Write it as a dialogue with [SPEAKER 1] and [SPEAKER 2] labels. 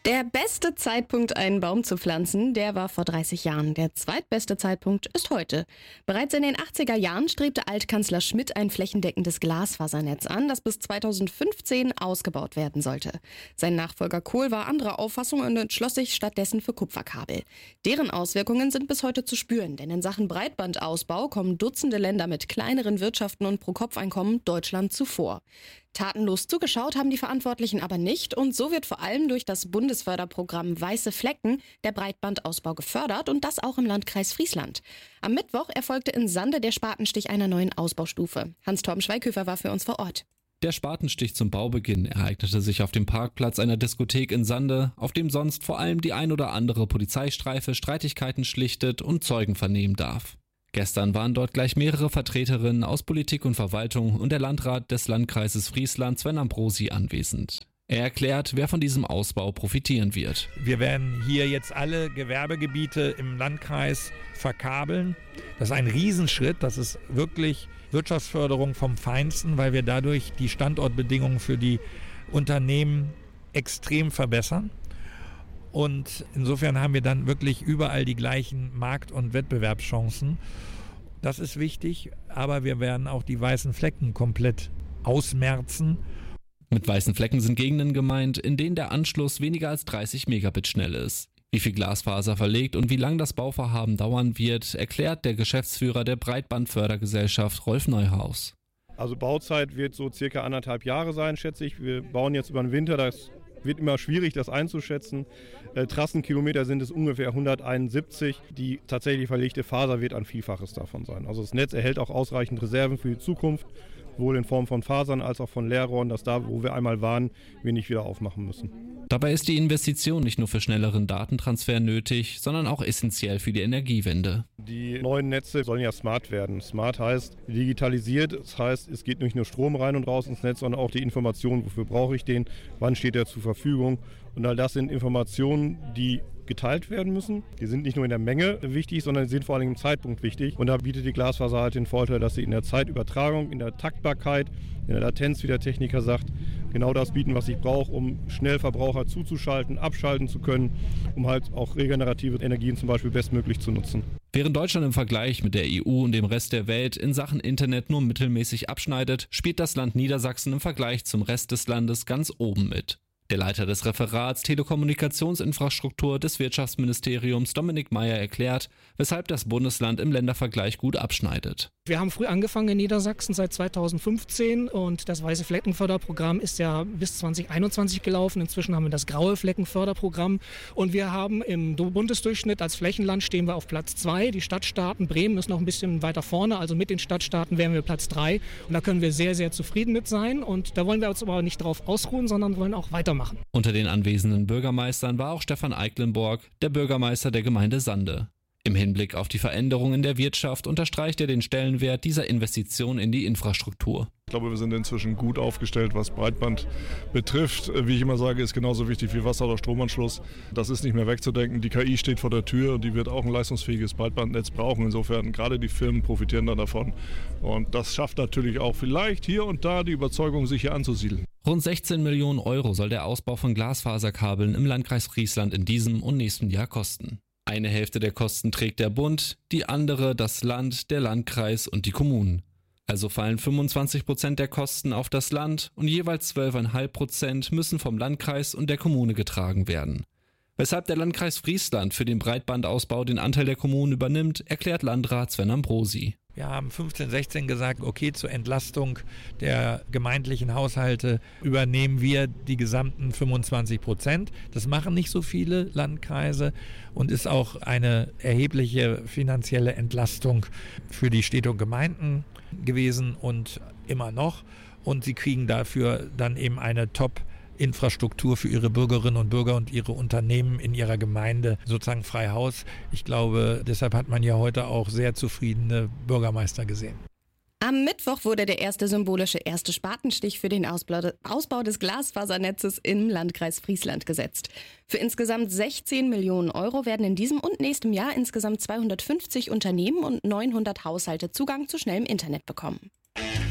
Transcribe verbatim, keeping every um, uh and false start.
[SPEAKER 1] Der beste Zeitpunkt, einen Baum zu pflanzen, der war vor dreißig Jahren. Der zweitbeste Zeitpunkt ist heute. Bereits in den achtziger Jahren strebte Altkanzler Schmidt ein flächendeckendes Glasfasernetz an, das bis zweitausendfünfzehn ausgebaut werden sollte. Sein Nachfolger Kohl war anderer Auffassung und entschloss sich stattdessen für Kupferkabel. Deren Auswirkungen sind bis heute zu spüren, denn in Sachen Breitbandausbau kommen Dutzende Länder mit kleineren Wirtschaften und Pro-Kopf-Einkommen Deutschland zuvor. Tatenlos zugeschaut haben die Verantwortlichen aber nicht und so wird vor allem durch das Bundesförderprogramm Weiße Flecken der Breitbandausbau gefördert und das auch im Landkreis Friesland. Am Mittwoch erfolgte in Sande der Spatenstich einer neuen Ausbaustufe. Hans-Torben Schweighöfer war für uns vor Ort.
[SPEAKER 2] Der Spatenstich zum Baubeginn ereignete sich auf dem Parkplatz einer Diskothek in Sande, auf dem sonst vor allem die ein oder andere Polizeistreife Streitigkeiten schlichtet und Zeugen vernehmen darf. Gestern waren dort gleich mehrere Vertreterinnen aus Politik und Verwaltung und der Landrat des Landkreises Friesland, Sven Ambrosi, anwesend. Er erklärt, wer von diesem Ausbau profitieren wird.
[SPEAKER 3] Wir werden hier jetzt alle Gewerbegebiete im Landkreis verkabeln. Das ist ein Riesenschritt, das ist wirklich Wirtschaftsförderung vom Feinsten, weil wir dadurch die Standortbedingungen für die Unternehmen extrem verbessern. Und insofern haben wir dann wirklich überall die gleichen Markt- und Wettbewerbschancen. Das ist wichtig, aber wir werden auch die weißen Flecken komplett ausmerzen.
[SPEAKER 2] Mit weißen Flecken sind Gegenden gemeint, in denen der Anschluss weniger als dreißig Megabit schnell ist. Wie viel Glasfaser verlegt und wie lang das Bauvorhaben dauern wird, erklärt der Geschäftsführer der Breitbandfördergesellschaft Rolf Neuhaus.
[SPEAKER 4] Also Bauzeit wird so circa anderthalb Jahre sein, schätze ich. Wir bauen jetzt über den Winter, das wird immer schwierig, das einzuschätzen. Äh, Trassenkilometer sind es ungefähr hunderteinundsiebzig. Die tatsächlich verlegte Faser wird ein Vielfaches davon sein. Also das Netz erhält auch ausreichend Reserven für die Zukunft, sowohl in Form von Fasern als auch von Leerrohren, dass da, wo wir einmal waren, wir nicht wieder aufmachen müssen.
[SPEAKER 2] Dabei ist die Investition nicht nur für schnelleren Datentransfer nötig, sondern auch essentiell für die Energiewende.
[SPEAKER 4] Die neuen Netze sollen ja smart werden. Smart heißt digitalisiert, das heißt, es geht nicht nur Strom rein und raus ins Netz, sondern auch die Information, wofür brauche ich den, wann steht er zur Verfügung. Und all das sind Informationen, die geteilt werden müssen. Die sind nicht nur in der Menge wichtig, sondern sie sind vor allem im Zeitpunkt wichtig. Und da bietet die Glasfaser halt den Vorteil, dass sie in der Zeitübertragung, in der Taktbarkeit, in der Latenz, wie der Techniker sagt, genau das bieten, was ich brauche, um schnell Verbraucher zuzuschalten, abschalten zu können, um halt auch regenerative Energien zum Beispiel bestmöglich zu nutzen.
[SPEAKER 2] Während Deutschland im Vergleich mit der E U und dem Rest der Welt in Sachen Internet nur mittelmäßig abschneidet, spielt das Land Niedersachsen im Vergleich zum Rest des Landes ganz oben mit. Der Leiter des Referats Telekommunikationsinfrastruktur des Wirtschaftsministeriums, Dominik Meyer, erklärt, weshalb das Bundesland im Ländervergleich gut abschneidet.
[SPEAKER 5] Wir haben früh angefangen in Niedersachsen seit zweitausendfünfzehn und das Weiße Fleckenförderprogramm ist ja bis zweitausendeinundzwanzig gelaufen. Inzwischen haben wir das Graue Fleckenförderprogramm und wir haben im Bundesdurchschnitt als Flächenland stehen wir auf Platz zwei. Die Stadtstaaten, Bremen ist noch ein bisschen weiter vorne, also mit den Stadtstaaten wären wir Platz drei und da können wir sehr, sehr zufrieden mit sein und da wollen wir uns aber nicht drauf ausruhen, sondern wollen auch weitermachen.
[SPEAKER 2] Unter den anwesenden Bürgermeistern war auch Stefan Eiklenborg, der Bürgermeister der Gemeinde Sande. Im Hinblick auf die Veränderungen der Wirtschaft unterstreicht er den Stellenwert dieser Investition in die Infrastruktur.
[SPEAKER 6] Ich glaube, wir sind inzwischen gut aufgestellt, was Breitband betrifft. Wie ich immer sage, ist genauso wichtig wie Wasser- oder Stromanschluss. Das ist nicht mehr wegzudenken. Die K I steht vor der Tür und die wird auch ein leistungsfähiges Breitbandnetz brauchen. Insofern, gerade die Firmen profitieren dann davon. Und das schafft natürlich auch vielleicht hier und da die Überzeugung, sich hier anzusiedeln.
[SPEAKER 2] Rund sechzehn Millionen Euro soll der Ausbau von Glasfaserkabeln im Landkreis Friesland in diesem und nächsten Jahr kosten. Eine Hälfte der Kosten trägt der Bund, die andere das Land, der Landkreis und die Kommunen. Also fallen fünfundzwanzig Prozent der Kosten auf das Land und jeweils zwölf Komma fünf Prozent müssen vom Landkreis und der Kommune getragen werden. Weshalb der Landkreis Friesland für den Breitbandausbau den Anteil der Kommunen übernimmt, erklärt Landrat Sven Ambrosi.
[SPEAKER 3] Wir haben fünfzehn, sechzehn gesagt, okay, zur Entlastung der gemeindlichen Haushalte übernehmen wir die gesamten fünfundzwanzig Prozent. Das machen nicht so viele Landkreise und ist auch eine erhebliche finanzielle Entlastung für die Städte und Gemeinden gewesen und immer noch. Und sie kriegen dafür dann eben eine Top- Infrastruktur für ihre Bürgerinnen und Bürger und ihre Unternehmen in ihrer Gemeinde sozusagen frei Haus. Ich glaube, deshalb hat man ja heute auch sehr zufriedene Bürgermeister gesehen.
[SPEAKER 1] Am Mittwoch wurde der erste symbolische erste Spatenstich für den Ausbau des Glasfasernetzes im Landkreis Friesland gesetzt. Für insgesamt sechzehn Millionen Euro werden in diesem und nächstem Jahr insgesamt zweihundertfünfzig Unternehmen und neunhundert Haushalte Zugang zu schnellem Internet bekommen.